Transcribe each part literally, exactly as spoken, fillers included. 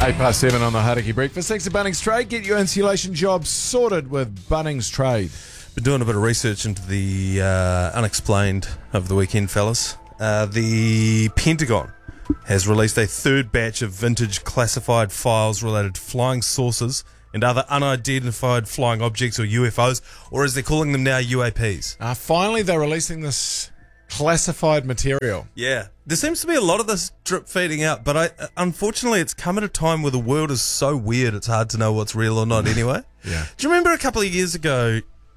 Eight past seven on the Hauraki Breakfast. Thanks to Bunnings Trade. Get your insulation job sorted with Bunnings Trade. Been doing a bit of research into the uh, unexplained over the weekend, fellas. Uh, the Pentagon has released a third batch of vintage classified files related to flying saucers and other unidentified flying objects, or U F Os, or as they're calling them now, U A Ps. Uh, finally, they're releasing this classified material. Yeah. There seems to be a lot of this drip feeding out, but I, unfortunately it's come at a time where the world is so weird it's hard to know what's real or not anyway. Yeah. Do you remember a couple of years ago,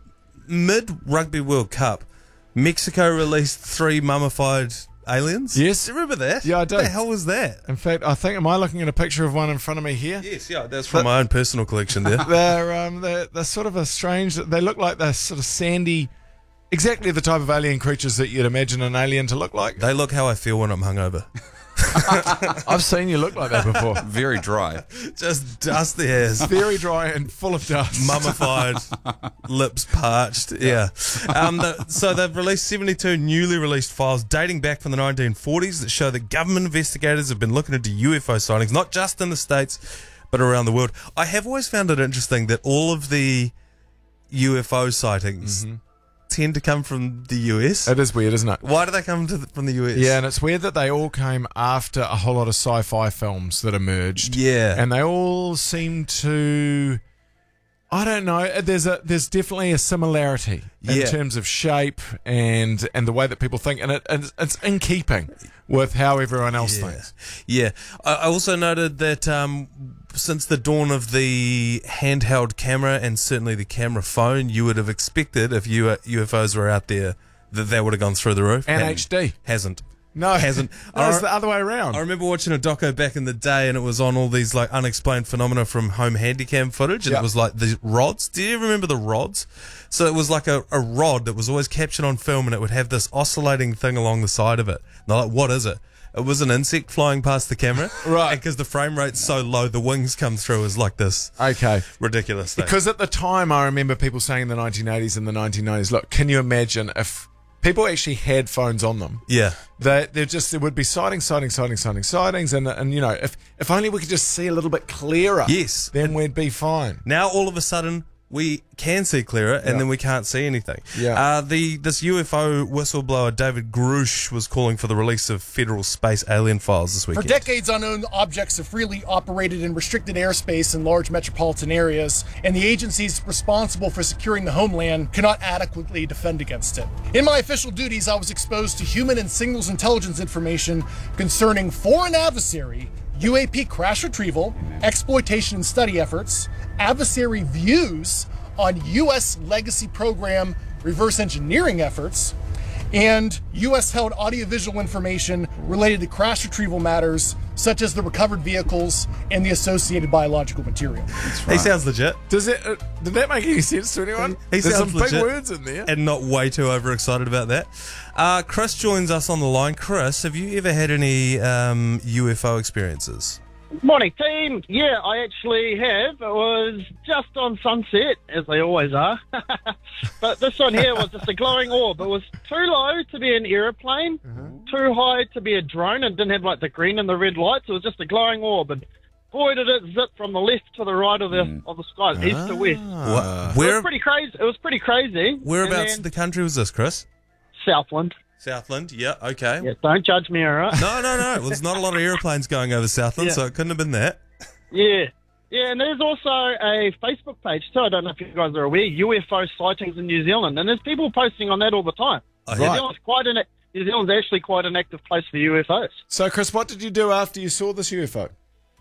mid-Rugby World Cup, Mexico released three mummified aliens? Yes. Do you remember that? Yeah, I do. What the hell was that? In fact, I think, am I looking at a picture of one in front of me here? Yes, yeah, that's from my own personal collection there. They're, um, they're, they're sort of a strange, they look like they're sort of sandy, exactly the type of alien creatures that you'd imagine an alien to look like. They look how I feel when I'm hungover. I've seen you look like that before. Very dry. Just dusty as. Very dry and full of dust. Mummified, lips parched. Yeah. Um, the, so they've released seventy-two newly released files dating back from the nineteen forties that show that government investigators have been looking into U F O sightings, not just in the States, but around the world. I have always found it interesting that all of the U F O sightings mm-hmm. tend to come from the U S. It is weird, isn't it? Why do they come to the, from the U S? Yeah, and it's weird that they all came after a whole lot of sci-fi films that emerged. Yeah. And they all seem to, I don't know, there's a there's definitely a similarity in Yeah. terms of shape and and the way that people think, and it and it's in keeping with how everyone else Yeah. thinks. Yeah. I, I also noted that um, since the dawn of the handheld camera and certainly the camera phone, you would have expected if U F Os were out there that they would have gone through the roof. And Hadn't. H D. Hasn't. No, Hasn't. That was I- the other way around. I remember watching a doco back in the day, and it was on all these like unexplained phenomena from home handycam footage, and Yeah. it was like the rods. Do you remember the rods? So it was like a, a rod that was always captured on film, and it would have this oscillating thing along the side of it. And they're like, what is it? It was an insect flying past the camera. Right. Because the frame rate's so low, the wings come through as like this Okay. ridiculous thing. Because at the time, I remember people saying in the nineteen eighties and the nineteen nineties, look, can you imagine if people actually had phones on them? yeah. They, they're just, there would be sightings, sightings, sightings, sightings, sightings, and, and you know, if, if only we could just see a little bit clearer, Yes. then we'd be fine. Now all of a sudden we can see clearer, and Yeah. then we can't see anything. Yeah. Uh, the this U F O whistleblower David Grush was calling for the release of federal space alien files this For weekend. decades, unknown objects have freely operated in restricted airspace in large metropolitan areas, and the agencies responsible for securing the homeland cannot adequately defend against it. In my official duties, I was exposed to human and signals intelligence information concerning foreign adversary, U A P crash retrieval, exploitation and study efforts, adversary views on U S legacy program reverse engineering efforts, and U S-held audiovisual information related to crash retrieval matters, such as the recovered vehicles and the associated biological material. He sounds legit, Does it, uh, did that make any sense to anyone? He There's sounds some big legit. words in there. and not way too overexcited about that. Uh, Chris joins us on the line. Chris, have you ever had any um, U F O experiences? Morning, team. Yeah, I actually have. It was just on sunset, as they always are. But this one here was just a glowing orb. It was too low to be an aeroplane, too high to be a drone, and didn't have like the green and the red lights. It was just a glowing orb, and boy, did it zip from the left to the right of the of the sky, east to west. What, It where was pretty crazy. It was pretty crazy. whereabouts And in the country was this, Chris? then Southland. Southland. Yeah. Okay. Yeah, don't judge me, all right? No, no, no. Well, there's not a lot of airplanes going over Southland, Yeah. so it couldn't have been that. Yeah. Yeah, and there's also a Facebook page too. I don't know if you guys are aware, U F O sightings in New Zealand, and there's people posting on that all the time. Oh, New yeah. Zealand's quite an New Zealand's actually quite an active place for U F Os. So, Chris, what did you do after you saw this U F O?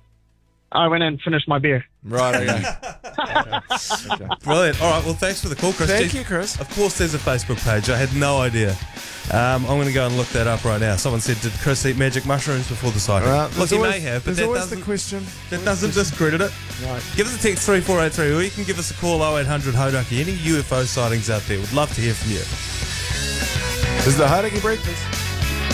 I went and finished my beer. Right, okay. Brilliant. All right. Well, thanks for the call, Chris. Thank Gee, you, Chris. Of course, there's a Facebook page. I had no idea. Um, I'm going to go and look that up right now. Someone said, "Did Chris eat magic mushrooms before the sighting?" Right, Look, there's he always- may have, but there's that always the doesn't, question. that doesn't discredit it. Right. Give us a text three four eight three, or you can give us a call oh eight hundred Hauraki. Any U F O sightings out there? Would love to hear from you. This is the Hauraki Breakfast.